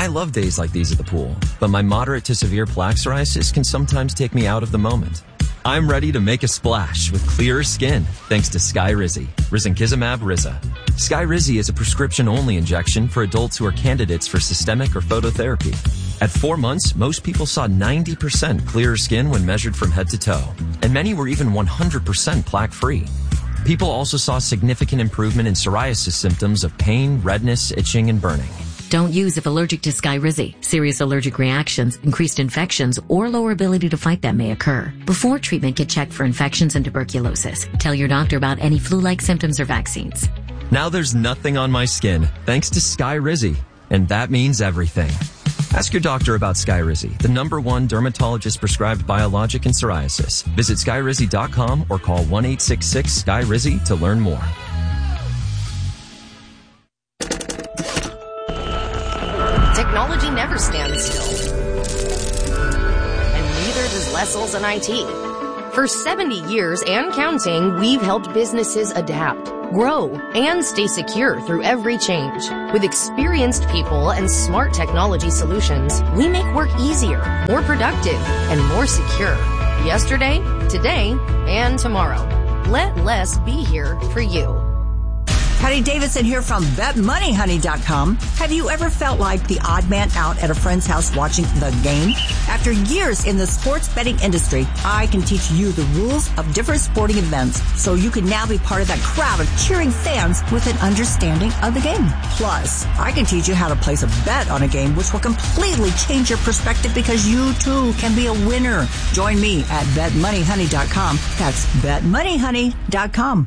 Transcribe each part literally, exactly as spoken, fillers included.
I love days like these at the pool, but my moderate to severe plaque psoriasis can sometimes take me out of the moment. I'm ready to make a splash with clearer skin thanks to Skyrizi, risankizumab Riza. Skyrizi is a prescription-only injection for adults who are candidates for systemic or phototherapy. At four months, most people saw ninety percent clearer skin when measured from head to toe, and many were even one hundred percent plaque-free. People also saw significant improvement in psoriasis symptoms of pain, redness, itching, and burning. Don't use if allergic to Skyrizi. Serious allergic reactions, increased infections, or lower ability to fight them may occur. Before treatment, get checked for infections and tuberculosis. Tell your doctor about any flu-like symptoms or vaccines. Now there's nothing on my skin thanks to Skyrizi, and that means everything. Ask your doctor about Skyrizi, the number one dermatologist-prescribed biologic in psoriasis. Visit skyrizi dot com or call one eight six six Skyrizi to learn more. Technology never stands still. And neither does Lessels and I T. For seventy years and counting, we've helped businesses adapt, grow, and stay secure through every change. With experienced people and smart technology solutions, we make work easier, more productive, and more secure. Yesterday, today, and tomorrow. Let less be here for you. Patty Davidson here from bet money honey dot com. Have you ever felt like the odd man out at a friend's house watching the game? After years in the sports betting industry, I can teach you the rules of different sporting events so you can now be part of that crowd of cheering fans with an understanding of the game. Plus, I can teach you how to place a bet on a game which will completely change your perspective because you too can be a winner. Join me at bet money honey dot com. That's bet money honey dot com.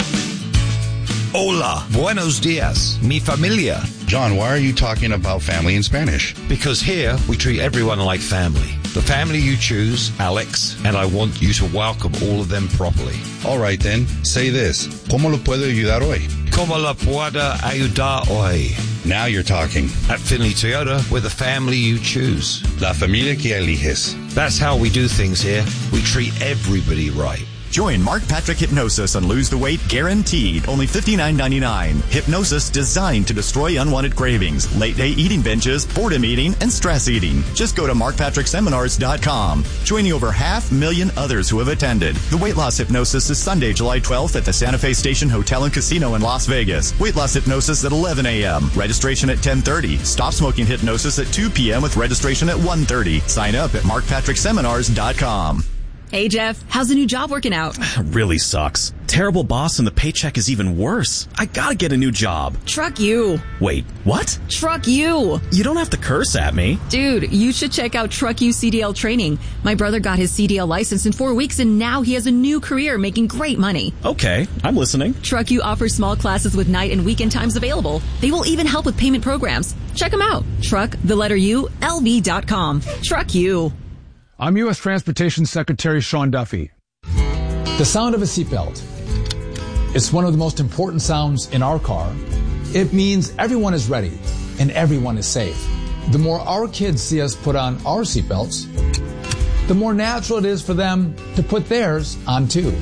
Hola, buenos dias, mi familia. John, why are you talking about family in Spanish? Because here we treat everyone like family. The family you choose, Alex, and I want you to welcome all of them properly. All right then, say this. ¿Cómo lo puedo ayudar hoy? ¿Cómo la puedo ayudar hoy? Now you're talking. At Finley Toyota, we're the family you choose. La familia que eliges. That's how we do things here. We treat everybody right. Join Mark Patrick Hypnosis and lose the weight guaranteed. Only fifty-nine ninety-nine. Hypnosis designed to destroy unwanted cravings, late-day eating binges, boredom eating, and stress eating. Just go to mark patrick seminars dot com. Joining over half million others who have attended. The Weight Loss Hypnosis is Sunday, July twelfth at the Santa Fe Station Hotel and Casino in Las Vegas. Weight Loss Hypnosis at eleven a.m. Registration at ten thirty. Stop Smoking Hypnosis at two p.m. with registration at one thirty. Sign up at mark patrick seminars dot com. Hey, Jeff, how's the new job working out? Really sucks. Terrible boss and the paycheck is even worse. I gotta get a new job. Truck you. Wait, what? Truck you. You don't have to curse at me. Dude, you should check out Truck You C D L training. My brother got his C D L license in four weeks and now he has a new career making great money. Okay, I'm listening. Truck You offers small classes with night and weekend times available. They will even help with payment programs. Check them out. Truck, the letter U, L V dot com. Truck You. I'm U S Transportation Secretary Sean Duffy. The sound of a seatbelt. It's one of the most important sounds in our car. It means everyone is ready and everyone is safe. The more our kids see us put on our seatbelts, the more natural it is for them to put theirs on too.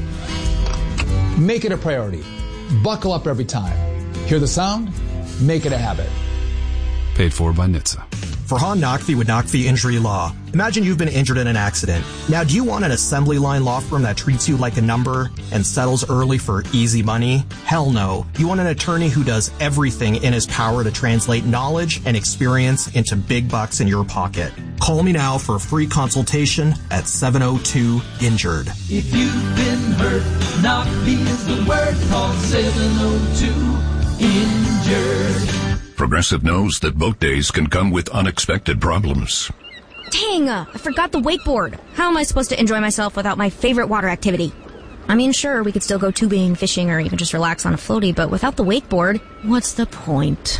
Make it a priority. Buckle up every time. Hear the sound? Make it a habit. Paid for by N H T S A. Farhan Naqvi with Naqvi Injury Law. Imagine you've been injured in an accident. Now, do you want an assembly line law firm that treats you like a number and settles early for easy money? Hell no. You want an attorney who does everything in his power to translate knowledge and experience into big bucks in your pocket. Call me now for a free consultation at seven oh two injured. If you've been hurt, Naqvi is the word. Call seven oh two injured. Progressive knows that boat days can come with unexpected problems. Dang, uh, I forgot the wakeboard. How am I supposed to enjoy myself without my favorite water activity? I mean, sure, we could still go tubing, fishing, or even just relax on a floaty, but without the wakeboard, what's the point?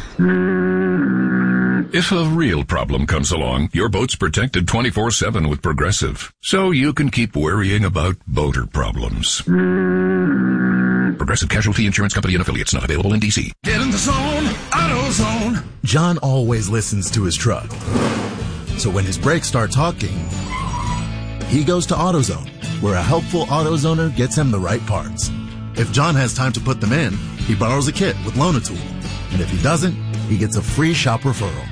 If a real problem comes along, your boat's protected twenty-four seven with Progressive, so you can keep worrying about boater problems. Progressive Casualty Insurance Company and Affiliates, not available in D C. Get in the zone, AutoZone. John always listens to his truck. So when his brakes start talking, he goes to AutoZone, where a helpful AutoZoner gets him the right parts. If John has time to put them in, he borrows a kit with Loan-A-Tool. And if he doesn't, he gets a free shop referral.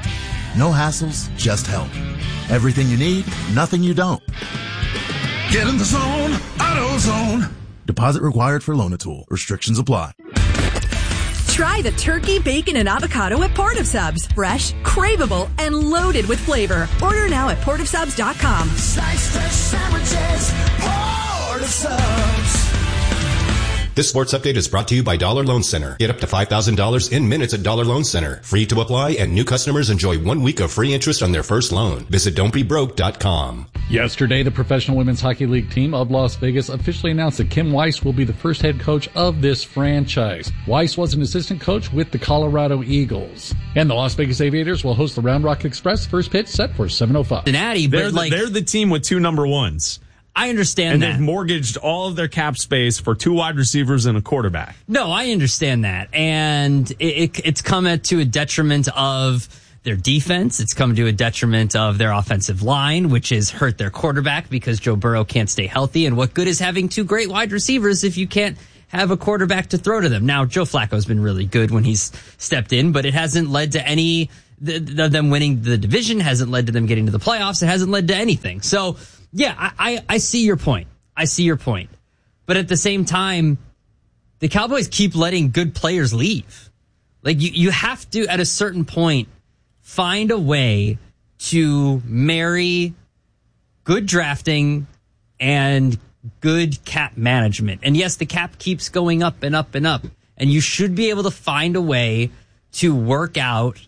No hassles, just help. Everything you need, nothing you don't. Get in the zone, AutoZone. Deposit required for Loan-A-Tool. Restrictions apply. Try the turkey, bacon, and avocado at Port of Subs. Fresh, craveable, and loaded with flavor. Order now at port of subs dot com. Slice fresh sandwiches, Port of Subs. This sports update is brought to you by Dollar Loan Center. Get up to five thousand dollars in minutes at Dollar Loan Center. Free to apply, and new customers enjoy one week of free interest on their first loan. Visit don't be broke dot com. Yesterday, the Professional Women's Hockey League team of Las Vegas officially announced that Kim Weiss will be the first head coach of this franchise. Weiss was an assistant coach with the Colorado Eagles. And the Las Vegas Aviators will host the Round Rock Express. First pitch set for seven oh five. Cincinnati, but they're, like, the, they're the team with two number ones. I understand and that. And they've mortgaged all of their cap space for two wide receivers and a quarterback. No, I understand that. And it, it, it's come at, to a detriment of their defense. It's come to a detriment of their offensive line, which has hurt their quarterback because Joe Burrow can't stay healthy. And what good is having two great wide receivers if you can't have a quarterback to throw to them? Now, Joe Flacco's been really good when he's stepped in, but it hasn't led to any of them winning the division, hasn't led to them getting to the playoffs. It hasn't led to anything. So, yeah, I, I, I see your point. I see your point. But at the same time, the Cowboys keep letting good players leave. Like, you, you have to, at a certain point, find a way to marry good drafting and good cap management. And yes, the cap keeps going up and up and up. And you should be able to find a way to work out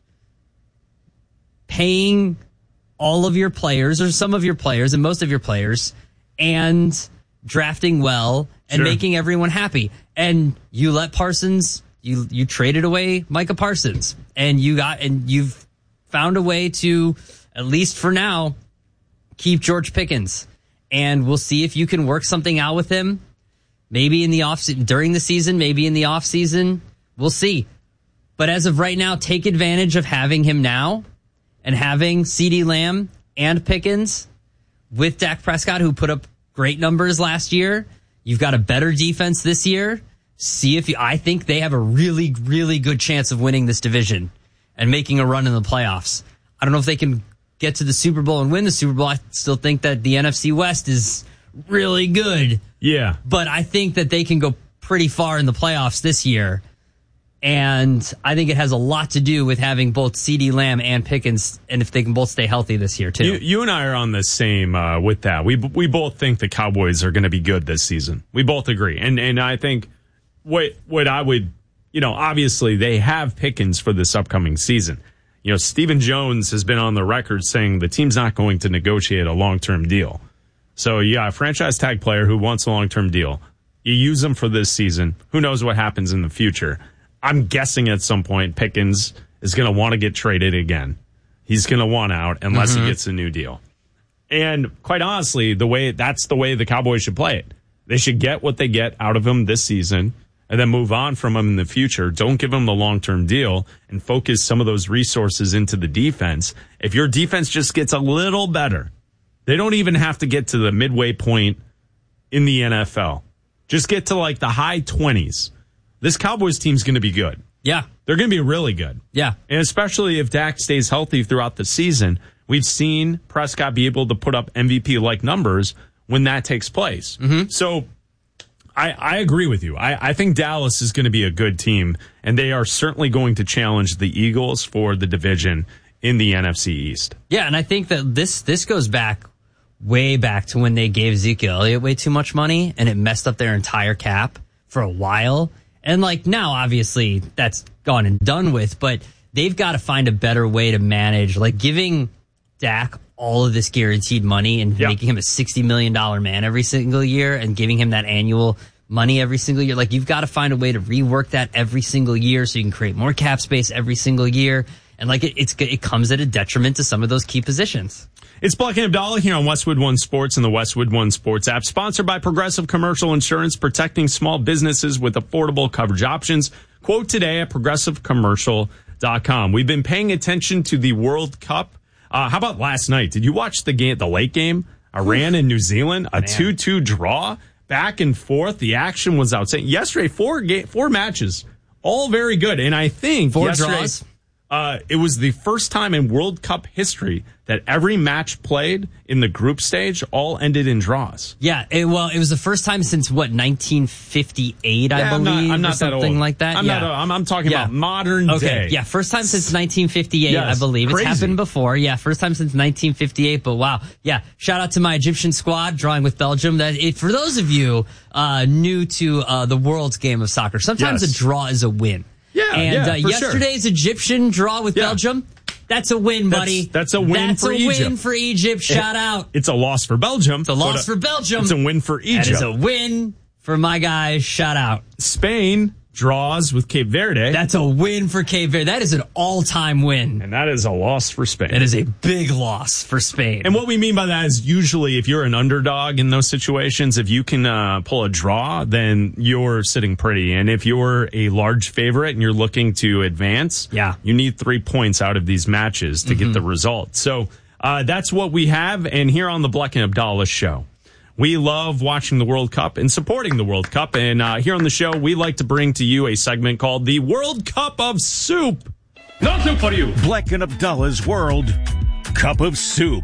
paying all of your players, or some of your players, and most of your players, and drafting well and sure. making everyone happy. And you let Parsons, you you traded away Micah Parsons, and you got and you've found a way to, at least for now, keep George Pickens. And we'll see if you can work something out with him. Maybe in the off during the season, maybe in the off season. We'll see. But as of right now, take advantage of having him now. And having CeeDee Lamb and Pickens with Dak Prescott, who put up great numbers last year. You've got a better defense this year. See if you, I think they have a really, really good chance of winning this division and making a run in the playoffs. I don't know if they can get to the Super Bowl and win the Super Bowl. I still think that the N F C West is really good. Yeah. But I think that they can go pretty far in the playoffs this year. And I think it has a lot to do with having both CeeDee Lamb and Pickens, and if they can both stay healthy this year, too. You, you and I are on the same uh, with that. We we both think the Cowboys are going to be good this season. We both agree. And and I think what what I would, you know, obviously they have Pickens for this upcoming season. You know, Stephen Jones has been on the record saying the team's not going to negotiate a long-term deal. So, yeah, a franchise tag player who wants a long-term deal. You use them for this season. Who knows what happens in the future? I'm guessing at some point Pickens is going to want to get traded again. He's going to want out unless mm-hmm. he gets a new deal. And quite honestly, the way that's the way the Cowboys should play it. They should get what they get out of him this season and then move on from him in the future. Don't give him the long-term deal and focus some of those resources into the defense. If your defense just gets a little better, they don't even have to get to the midway point in the N F L. Just get to like the high twenties. This Cowboys team's going to be good. Yeah. They're going to be really good. Yeah. And especially if Dak stays healthy throughout the season, we've seen Prescott be able to put up M V P-like numbers when that takes place. Mm-hmm. So I, I agree with you. I, I think Dallas is going to be a good team, and they are certainly going to challenge the Eagles for the division in the N F C East. Yeah, and I think that this this goes back way back to when they gave Ezekiel Elliott way too much money, and it messed up their entire cap for a while. And, like, now, obviously, that's gone and done with, but they've got to find a better way to manage, like, giving Dak all of this guaranteed money and yep. making him a sixty million dollars man every single year and giving him that annual money every single year. Like, you've got to find a way to rework that every single year so you can create more cap space every single year. And, like, it, it's, it comes at a detriment to some of those key positions. It's Black and Abdallah here on Westwood One Sports and the Westwood One Sports app, sponsored by Progressive Commercial Insurance, protecting small businesses with affordable coverage options. Quote today at progressive commercial dot com. We've been paying attention to the World Cup. Uh, how about last night? Did you watch the game, the late game? Iran and New Zealand, a two two draw, back and forth. The action was outstanding. Yesterday, four ga- four matches, all very good. And I think four yesterday, draws. Uh, it was the first time in World Cup history that every match played in the group stage all ended in draws. Yeah, it, well, it was the first time since, what, nineteen fifty-eight, I yeah, believe, I'm not, I'm not or something that old. like that? I'm, yeah. not, I'm, I'm talking yeah. about modern okay. day. Yeah, first time since nineteen fifty-eight, yes, I believe. crazy. It's happened before. Yeah, first time since nineteen fifty-eight, but wow. Yeah, shout out to my Egyptian squad drawing with Belgium. That it, for those of you uh, new to uh, the world's game of soccer, sometimes yes. a draw is a win. Yeah, and yeah, uh, yesterday's sure. Egyptian draw with yeah. Belgium, that's a win, buddy. That's, that's a win that's for a Egypt. That's a win for Egypt. Shout it, out. It's a loss for Belgium. It's a loss a, for Belgium. It's a win for Egypt. That is a win for my guys. Shout out. Spain draws with Cape Verde. That's a win for Cape Verde. That is an all-time win. And that is a loss for Spain. That is a big loss for Spain. And what we mean by that is usually if you're an underdog in those situations, if you can uh, pull a draw, then you're sitting pretty. And if you're a large favorite and you're looking to advance, yeah. you need three points out of these matches to mm-hmm. get the result. So uh, that's what we have. And here on the Bleck and Abdallah show, we love watching the World Cup and supporting the World Cup. And uh, here on the show, we like to bring to you a segment called the World Cup of Soup. No soup for you. Bleck and Abdallah's World Cup of Soup.